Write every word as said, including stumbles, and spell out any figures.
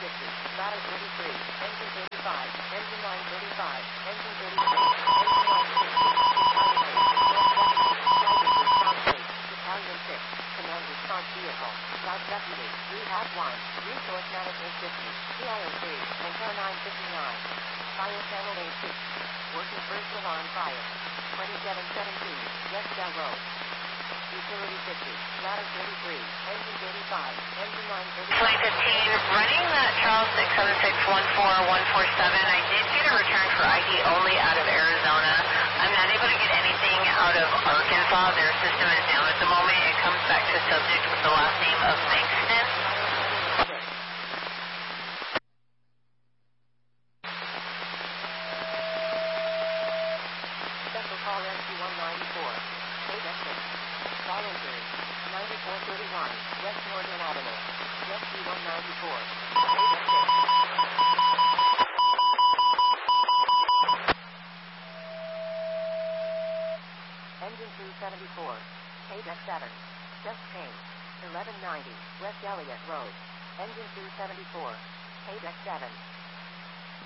fifty, ladder thirty-three, engine thirty-five, engine line thirty-five, engine thirty-six, engine line sixty, battalion eight, North Deputy, Battalion six, Command Response Vehicle, Route Deputy, Rehab one, Resource Management fifty, P I O three, and Car nine fifty-nine. Fire Channel eight sixty, working first alarm fire, twenty-seven seventeen, West Dell Road. Utility fifty, ladder thirty-three, engine thirty-five, engine line thirty-five. twenty fifteen, running that Charles six seven six one four one four seven. I did get a return for I D only out of Arizona. I'm not able to get anything out of Arkansas. Their system is down at the moment. It comes back to subject with the last name of Langston. Special call M Q one ninety-four. Payback six. Voluntary. ninety-four thirty-one, West Northern Avenue. M Q one ninety-four. Payback six. Engine two seventy-four. Payback seven. Just change. eleven ninety, West Elliott Road. Engine two seventy-four. Payback seven.